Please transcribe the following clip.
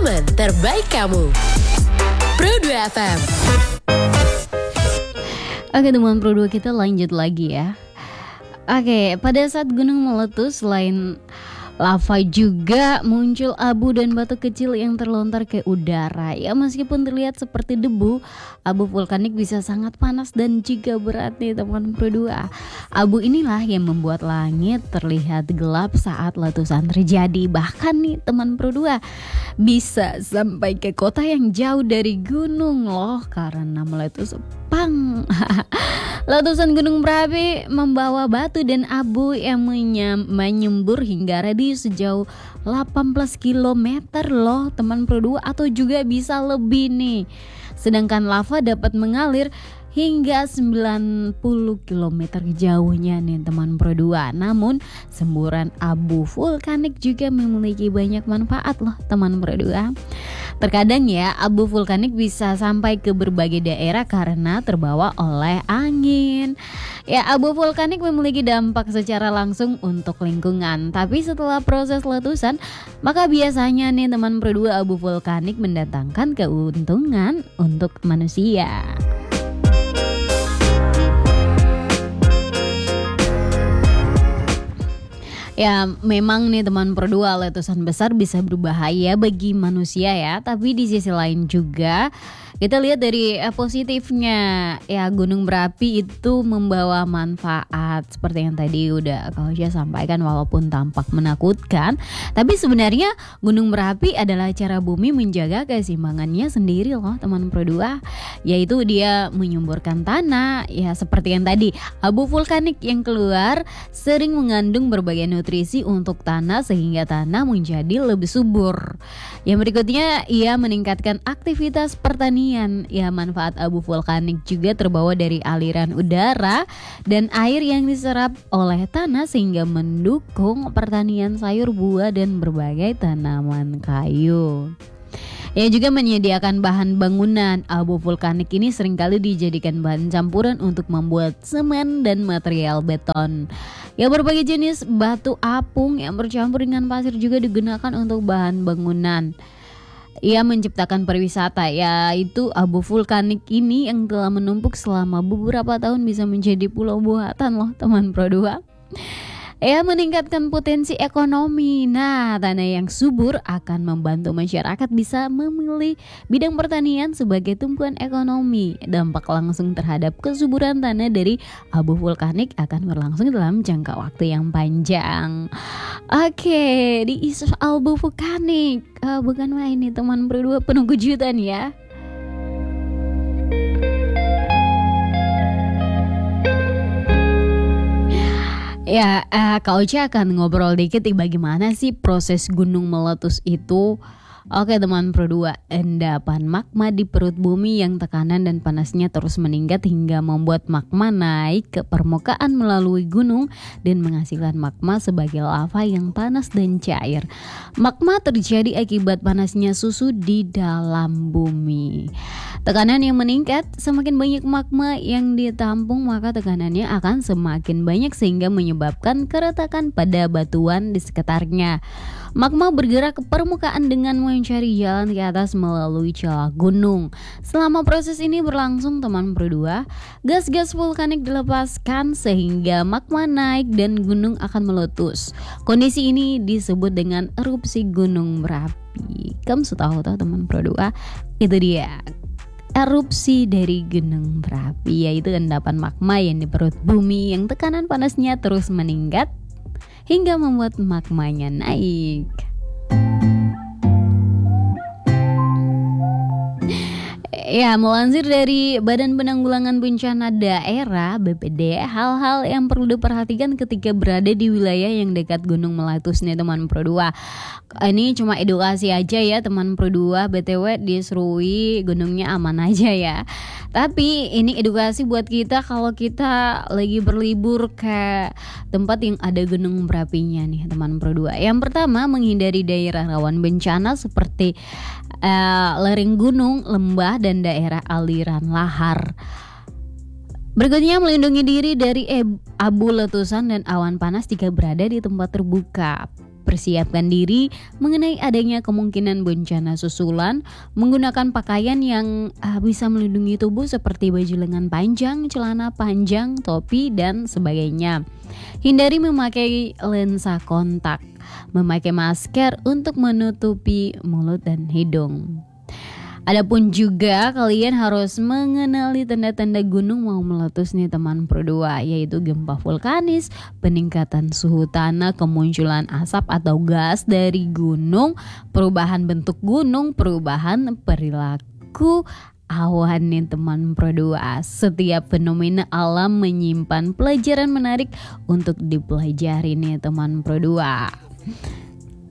momen terbaik kamu. Pro 2 FM. Oke teman Pro 2, kita lanjut lagi ya. Oke, pada saat gunung meletus, selain lava juga muncul abu dan batu kecil yang terlontar ke udara. Ya, meskipun terlihat seperti debu, abu vulkanik bisa sangat panas dan juga berat nih teman Pro 2. Abu inilah yang membuat langit terlihat gelap saat letusan terjadi. Bahkan nih teman Pro 2, bisa sampai ke kota yang jauh dari gunung loh karena meletus pang. Letusan gunung berapi membawa batu dan abu yang menyembur hingga radius sejauh 18 km loh teman Pro 2, atau juga bisa lebih nih. Sedangkan lava dapat mengalir hingga 90 km jauhnya nih teman Pro 2. Namun semburan abu vulkanik juga memiliki banyak manfaat loh teman Pro 2. Terkadang ya abu vulkanik bisa sampai ke berbagai daerah karena terbawa oleh angin. Ya, abu vulkanik memiliki dampak secara langsung untuk lingkungan. Tapi setelah proses letusan, maka biasanya nih teman Pro 2, abu vulkanik mendatangkan keuntungan untuk manusia. Ya, memang nih teman Pro 2, letusan besar bisa berbahaya bagi manusia ya. Tapi di sisi lain juga kita lihat dari positifnya. Ya, gunung berapi itu membawa manfaat seperti yang tadi udah Kak Osha sampaikan, walaupun tampak menakutkan. Tapi sebenarnya gunung berapi adalah cara bumi menjaga keseimbangannya sendiri loh teman Pro 2. Yaitu dia menyuburkan tanah. Ya, seperti yang tadi, abu vulkanik yang keluar sering mengandung berbagai nutrisi untuk tanah sehingga tanah menjadi lebih subur. Yang berikutnya, ia meningkatkan aktivitas pertanian. Ya, manfaat abu vulkanik juga terbawa dari aliran udara dan air yang diserap oleh tanah sehingga mendukung pertanian sayur buah dan berbagai tanaman kayu. Ya, juga menyediakan bahan bangunan. Abu vulkanik ini seringkali dijadikan bahan campuran untuk membuat semen dan material beton. Ya, berbagai jenis batu apung yang bercampur dengan pasir juga digunakan untuk bahan bangunan. Ia menciptakan pariwisata, yaitu abu vulkanik ini yang telah menumpuk selama beberapa tahun bisa menjadi pulau buatan loh teman Pro 2. Ya, meningkatkan potensi ekonomi. Nah, tanah yang subur akan membantu masyarakat bisa memilih bidang pertanian sebagai tumpuan ekonomi. Dampak langsung terhadap kesuburan tanah dari abu vulkanik akan berlangsung dalam jangka waktu yang panjang. Oke, di isu abu vulkanik bukan main nih teman Pro 2, penuh kejutan ya. Ya, Kak Ocha akan ngobrol dikit bagaimana sih proses gunung meletus itu. Oke teman Pro 2, endapan magma di perut bumi yang tekanan dan panasnya terus meningkat hingga membuat magma naik ke permukaan melalui gunung dan menghasilkan magma sebagai lava yang panas dan cair. Magma terjadi akibat panasnya suhu di dalam bumi. Tekanan yang meningkat, semakin banyak magma yang ditampung maka tekanannya akan semakin banyak sehingga menyebabkan keretakan pada batuan di sekitarnya. Magma bergerak ke permukaan dengan mencari jalan ke atas melalui celah gunung. Selama proses ini berlangsung teman Pro 2, gas-gas vulkanik dilepaskan sehingga magma naik dan gunung akan meletus. Kondisi ini disebut dengan erupsi gunung berapi. Kamu sudah tahu teman Pro 2? Itu dia erupsi dari gunung berapi, yaitu endapan magma yang di perut bumi yang tekanan panasnya terus meningkat hingga membuat magmanya naik. Ya, melansir dari Badan Penanggulangan Bencana Daerah (BPD), hal-hal yang perlu diperhatikan ketika berada di wilayah yang dekat gunung meletus nih teman Pro 2. Ini cuma edukasi aja ya teman Pro 2, BTW di Serui gunungnya aman aja ya. Tapi ini edukasi buat kita kalau kita lagi berlibur ke tempat yang ada gunung berapinya nih teman Pro 2. Yang pertama, menghindari daerah rawan bencana seperti lereng gunung, lembah, dan daerah aliran lahar. Berikutnya, melindungi diri dari abu letusan dan awan panas jika berada di tempat terbuka. mempersiapkan diri mengenai adanya kemungkinan bencana susulan, menggunakan pakaian yang bisa melindungi tubuh seperti baju lengan panjang, celana panjang, topi, dan sebagainya. Hindari memakai lensa kontak, memakai masker untuk menutupi mulut dan hidung. Adapun juga kalian harus mengenali tanda-tanda gunung mau meletus nih teman Pro 2, yaitu gempa vulkanis, peningkatan suhu tanah, kemunculan asap atau gas dari gunung, perubahan bentuk gunung, perubahan perilaku awan nih teman Pro 2. Setiap fenomena alam menyimpan pelajaran menarik untuk dipelajari nih teman Pro 2.